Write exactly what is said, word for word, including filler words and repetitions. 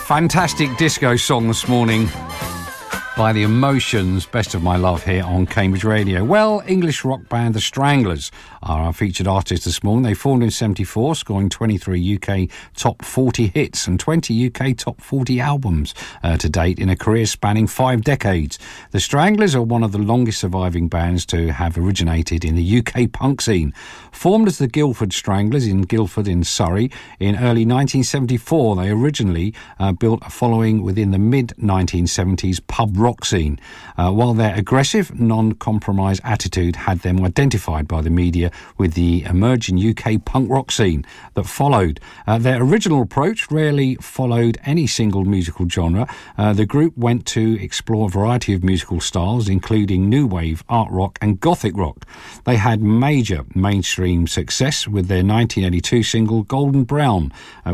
Fantastic disco song this morning by The Emotions, Best of My Love, here on Cambridge Radio. Well, English rock band The Stranglers are our featured artists this morning. They formed in seventy-four, scoring twenty-three U K top forty hits and twenty U K top forty albums uh, to date in a career spanning five decades. The Stranglers are one of the longest surviving bands to have originated in the U K punk scene. Formed as the Guildford Stranglers in Guildford in Surrey in early nineteen seventy-four, they originally uh, built a following within the mid nineteen seventies pub rock scene. Uh, while their aggressive, non-compromise attitude had them identified by the media with the emerging U K punk rock scene that followed. Uh, their original approach rarely followed any single musical genre. Uh, the group went to explore a variety of musical styles, including new wave, art rock and gothic rock. They had major mainstream success with their nineteen eighty-two single Golden Brown, uh,